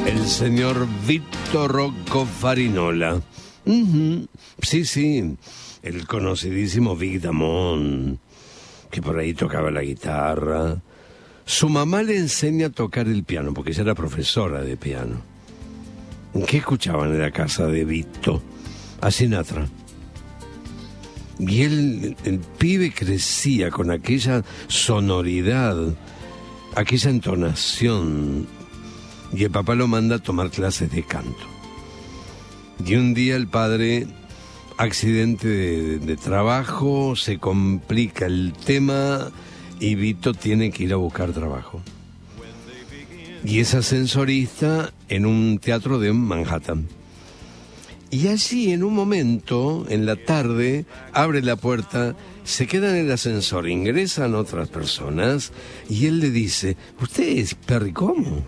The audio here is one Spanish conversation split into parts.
El señor Vito Rocco Farinola. Sí, el conocidísimo Vic Damone, que por ahí tocaba la guitarra. Su mamá le enseña a tocar el piano, porque ella era profesora de piano. ¿Qué escuchaban en la casa de Vito? A Sinatra. Y el pibe crecía con aquella sonoridad, aquella entonación, y el papá lo manda a tomar clases de canto. Y un día el padre, accidente de trabajo, se complica el tema y Vito tiene que ir a buscar trabajo. Y es ascensorista en un teatro de Manhattan. Y allí, en un momento, en la tarde, abre la puerta, se queda en el ascensor, ingresan otras personas, y él le dice: ¿usted es Perry Como?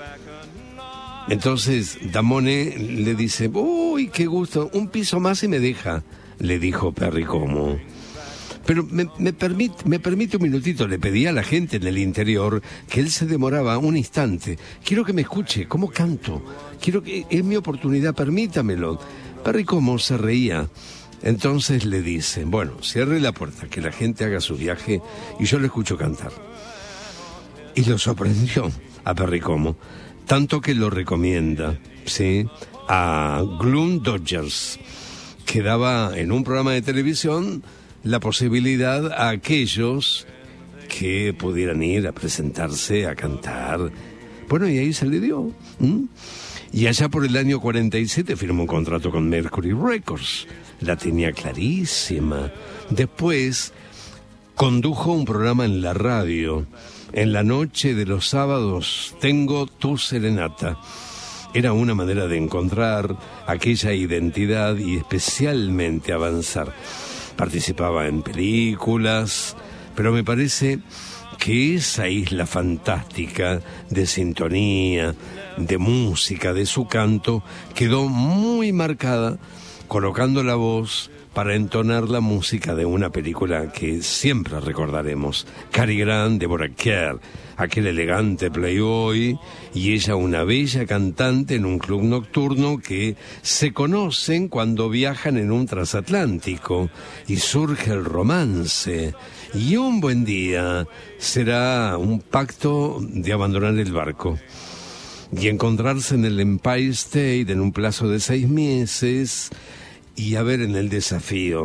Entonces Damone le dice: uy, qué gusto, un piso más y me deja, le dijo Perry Como. Pero me permite un minutito, le pedí a la gente en el interior que él se demoraba un instante. Quiero que me escuche, cómo canto. Es mi oportunidad, permítamelo. Perry Como se reía. Entonces le dice: bueno, cierre la puerta, que la gente haga su viaje y yo lo escucho cantar. Y lo sorprendió a Perry Como, tanto que lo recomienda, ¿sí?, a Gloom Dodgers, que daba en un programa de televisión la posibilidad a aquellos que pudieran ir a presentarse, a cantar. Bueno, y ahí se le dio. Y allá por el año 47 firmó un contrato con Mercury Records. La tenía clarísima. Después condujo un programa en la radio. En la noche de los sábados, Tengo tu serenata. Era una manera de encontrar aquella identidad y especialmente avanzar. Participaba en películas, pero me parece que esa isla fantástica de sintonía, de música, de su canto, quedó muy marcada, colocando la voz para entonar la música de una película que siempre recordaremos: Cary Grant, Deborah Kerr, aquel elegante playboy y ella una bella cantante en un club nocturno que se conocen cuando viajan en un transatlántico y surge el romance. Y un buen día será un pacto de abandonar el barco y encontrarse en el Empire State en un plazo de 6 meses y a ver en el desafío